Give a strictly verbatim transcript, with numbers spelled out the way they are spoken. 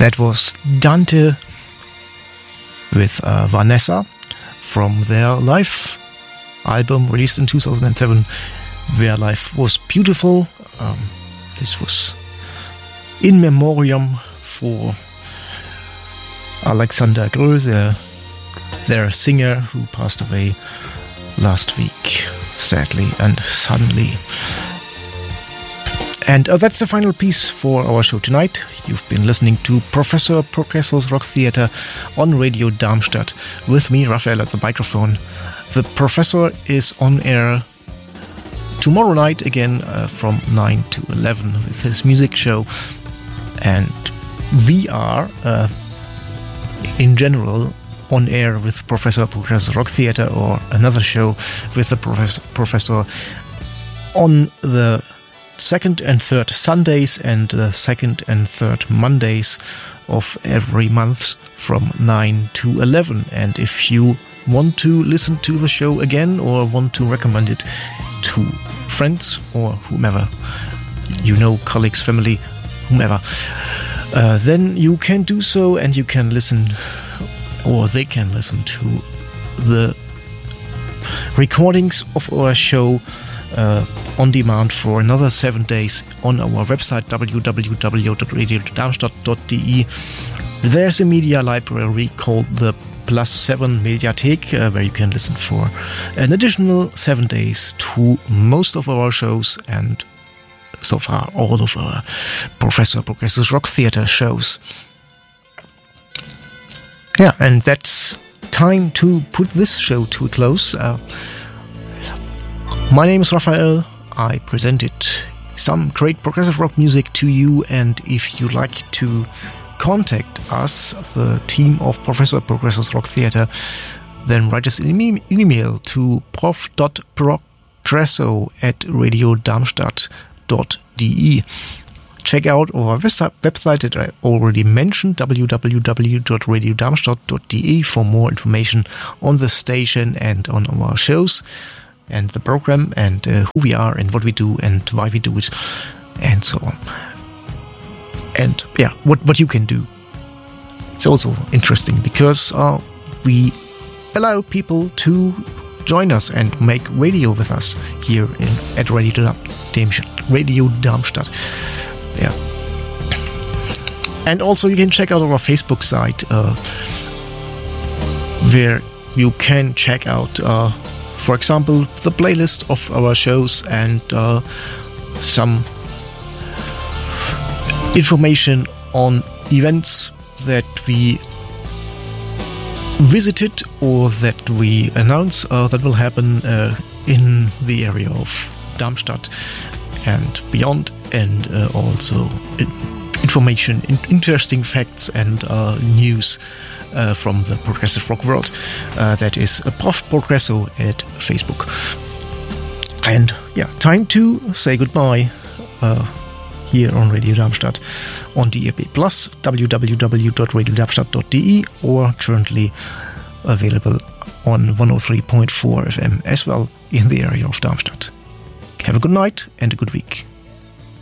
That was Dante with uh, Vanessa from their live album released in two thousand seven. Their life was beautiful. Um, this was in memoriam for Alexander Grö, their, their singer, who passed away last week, sadly and suddenly. And uh, that's the final piece for our show tonight. You've been listening to Professor Progresso's Rock Theater on Radio Darmstadt with me, Raphael, at the microphone. The Professor is on air tomorrow night again uh, from nine to eleven with his music show. And we are, uh, in general, on air with Professor Progresso's Rock Theater, or another show with the Professor, professor on the second and third Sundays and the second and third Mondays of every month from nine to eleven. And if you want to listen to the show again or want to recommend it to friends or whomever, you know, colleagues, family, whomever, uh, then you can do so, and you can listen, or they can listen to the recordings of our show Uh, on demand for another seven days on our website w w w dot radio darmstadt dot d e. There's a media library called the Plus seven Mediathek, uh, where you can listen for an additional seven days to most of our shows, and so far all of our Professor Progresso's Rock Theater shows. Yeah, and that's time to put this show to a close. Uh, My name is Raphael. I presented some great progressive rock music to you, and if you'd like to contact us, the team of Professor Progresso's Rock Theater, then write us an e- email to prof dot progresso at radio darmstadt dot d e. Check out our website that I already mentioned, w w w dot radio darmstadt dot d e, for more information on the station and on our shows and the program, and uh, who we are and what we do and why we do it, and so on. And yeah, what, what you can do. It's also interesting because uh, we allow people to join us and make radio with us here in, at Radio Darmstadt. Radio Darmstadt. Yeah. And also you can check out our Facebook site, uh, where you can check out uh, for example, the playlist of our shows and uh, some information on events that we visited or that we announce uh, that will happen uh, in the area of Darmstadt and beyond, and uh, also information, interesting facts and uh, news Uh, from the progressive rock world. Uh, that is uh, Prof Progresso at Facebook. And yeah, time to say goodbye uh, here on Radio Darmstadt on D A B plus, w w w dot radio darmstadt dot d e, or currently available on one oh three point four F M as well in the area of Darmstadt. Have a good night and a good week.